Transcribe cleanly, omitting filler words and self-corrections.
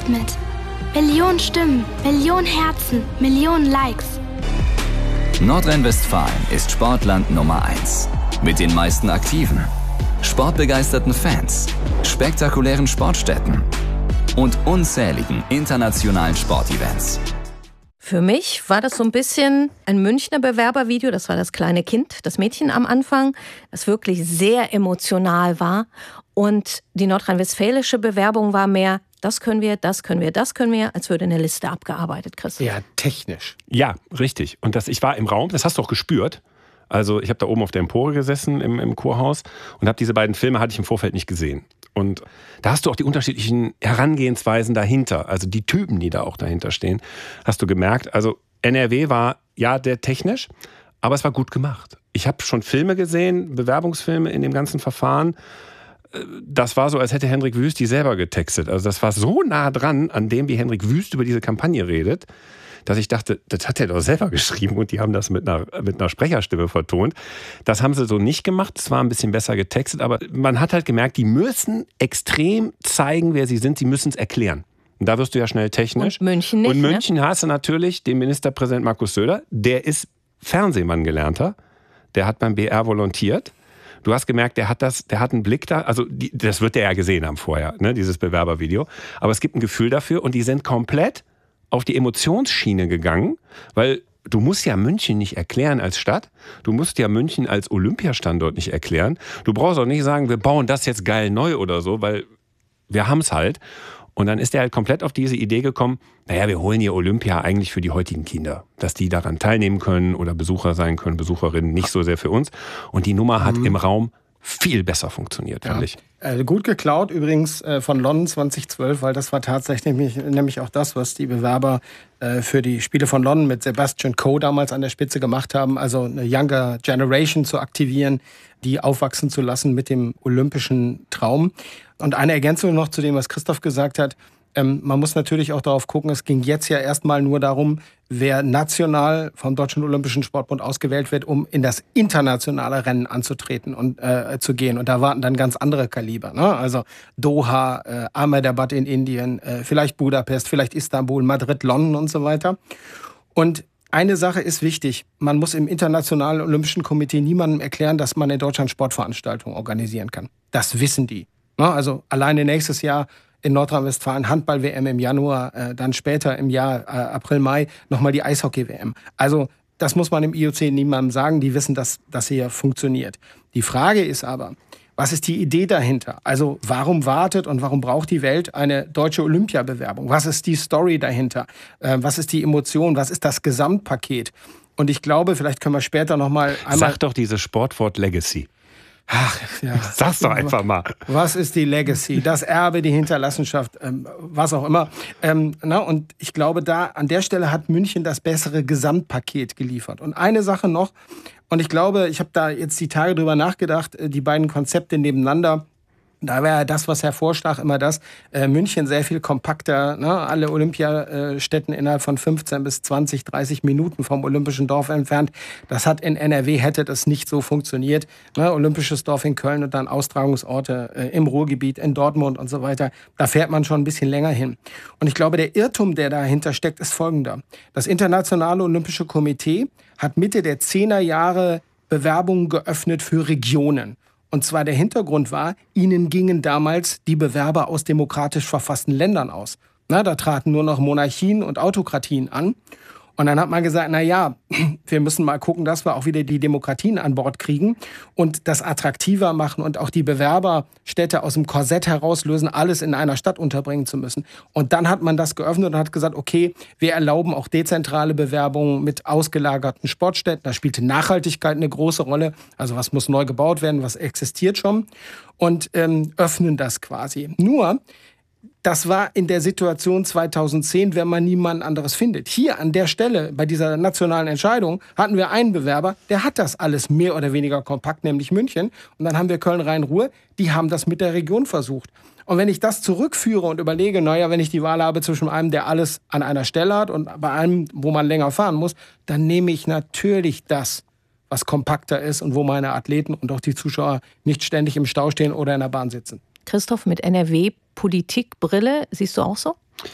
fiebert mit. Millionen Stimmen, Millionen Herzen, Millionen Likes. Nordrhein-Westfalen ist Sportland Nummer 1. Mit den meisten Aktiven, sportbegeisterten Fans, spektakulären Sportstätten und unzähligen internationalen Sportevents. Für mich war das so ein bisschen ein Münchner Bewerbervideo. Das war das kleine Kind, das Mädchen am Anfang, das wirklich sehr emotional war. Und die nordrhein-westfälische Bewerbung war mehr, das können wir, das können wir, das können wir, als würde eine Liste abgearbeitet, Christoph. Ja, technisch. Ja, richtig. Und ich war im Raum, das hast du auch gespürt. Also ich habe da oben auf der Empore gesessen im Kurhaus und habe diese beiden Filme, hatte ich im Vorfeld nicht gesehen. Und da hast du auch die unterschiedlichen Herangehensweisen dahinter, also die Typen, die da auch dahinter stehen, hast du gemerkt. Also NRW war ja der technisch, aber es war gut gemacht. Ich habe schon Filme gesehen, Bewerbungsfilme in dem ganzen Verfahren. Das war so, als hätte Hendrik Wüst die selber getextet. Also das war so nah dran an dem, wie Hendrik Wüst über diese Kampagne redet, dass ich dachte, das hat er doch selber geschrieben und die haben das mit einer Sprecherstimme vertont. Das haben sie so nicht gemacht, es war ein bisschen besser getextet, aber man hat halt gemerkt, die müssen extrem zeigen, wer sie sind, sie müssen es erklären. Und da wirst du ja schnell technisch. Und München nicht, und München hast du natürlich den Ministerpräsident Markus Söder, der ist Fernsehmann gelernter, der hat beim BR volontiert. Du hast gemerkt, der hat einen Blick da, also das wird der ja gesehen haben vorher, ne, dieses Bewerbervideo. Aber es gibt ein Gefühl dafür und die sind komplett auf die Emotionsschiene gegangen, weil du musst ja München nicht erklären als Stadt, du musst ja München als Olympiastandort nicht erklären. Du brauchst auch nicht sagen, wir bauen das jetzt geil neu oder so, weil wir haben es halt. Und dann ist er halt komplett auf diese Idee gekommen, naja, wir holen hier Olympia eigentlich für die heutigen Kinder, dass die daran teilnehmen können oder Besucher sein können, Besucherinnen, nicht so sehr für uns. Und die Nummer hat im Raum viel besser funktioniert, finde ich. Gut geklaut übrigens von London 2012, weil das war tatsächlich nämlich auch das, was die Bewerber für die Spiele von London mit Sebastian Coe damals an der Spitze gemacht haben, also eine Younger Generation zu aktivieren, die aufwachsen zu lassen mit dem olympischen Traum. Und eine Ergänzung noch zu dem, was Christoph gesagt hat. Man muss natürlich auch darauf gucken, es ging jetzt ja erstmal nur darum, wer national vom Deutschen Olympischen Sportbund ausgewählt wird, um in das internationale Rennen anzutreten und zu gehen. Und da warten dann ganz andere Kaliber, ne? Also Doha, Ahmedabad in Indien, vielleicht Budapest, vielleicht Istanbul, Madrid, London und so weiter. Und eine Sache ist wichtig, man muss im Internationalen Olympischen Komitee niemandem erklären, dass man in Deutschland Sportveranstaltungen organisieren kann. Das wissen die. Ne? Also alleine nächstes Jahr in Nordrhein-Westfalen Handball-WM im Januar, dann später im Jahr April, Mai nochmal die Eishockey-WM. Also das muss man im IOC niemandem sagen, die wissen, dass das hier funktioniert. Die Frage ist aber, was ist die Idee dahinter? Also warum wartet und warum braucht die Welt eine deutsche Olympiabewerbung? Was ist die Story dahinter? Was ist die Emotion? Was ist das Gesamtpaket? Und ich glaube, vielleicht können wir später nochmal einmal... Sag doch dieses Sportwort Legacy. Ach, ja. Sag's doch einfach mal. Was ist die Legacy? Das Erbe, die Hinterlassenschaft, was auch immer. Und ich glaube, da an der Stelle hat München das bessere Gesamtpaket geliefert. Und eine Sache noch, und ich glaube, ich habe da jetzt die Tage drüber nachgedacht, die beiden Konzepte nebeneinander. Da wäre das, was hervorstach, immer das, München sehr viel kompakter, ne? Alle Olympiastätten innerhalb von 15 bis 20, 30 Minuten vom Olympischen Dorf entfernt. Das hat in NRW, hätte das nicht so funktioniert. Ne? Olympisches Dorf in Köln und dann Austragungsorte im Ruhrgebiet, in Dortmund und so weiter. Da fährt man schon ein bisschen länger hin. Und ich glaube, der Irrtum, der dahinter steckt, ist folgender. Das Internationale Olympische Komitee hat Mitte der 10er Jahre Bewerbungen geöffnet für Regionen. Und zwar der Hintergrund war, ihnen gingen damals die Bewerber aus demokratisch verfassten Ländern aus. Da traten nur noch Monarchien und Autokratien an. Und dann hat man gesagt, na ja, wir müssen mal gucken, dass wir auch wieder die Demokratien an Bord kriegen und das attraktiver machen und auch die Bewerberstädte aus dem Korsett herauslösen, alles in einer Stadt unterbringen zu müssen. Und dann hat man das geöffnet und hat gesagt, okay, wir erlauben auch dezentrale Bewerbungen mit ausgelagerten Sportstätten. Da spielte Nachhaltigkeit eine große Rolle. Also was muss neu gebaut werden, was existiert schon, und öffnen das quasi. Nur, das war in der Situation 2010, wenn man niemand anderes findet. Hier an der Stelle, bei dieser nationalen Entscheidung, hatten wir einen Bewerber, der hat das alles mehr oder weniger kompakt, nämlich München. Und dann haben wir Köln-Rhein-Ruhr, die haben das mit der Region versucht. Und wenn ich das zurückführe und überlege, naja, wenn ich die Wahl habe zwischen einem, der alles an einer Stelle hat und bei einem, wo man länger fahren muss, dann nehme ich natürlich das, was kompakter ist und wo meine Athleten und auch die Zuschauer nicht ständig im Stau stehen oder in der Bahn sitzen. Christoph, mit NRW-Politikbrille, siehst du auch so?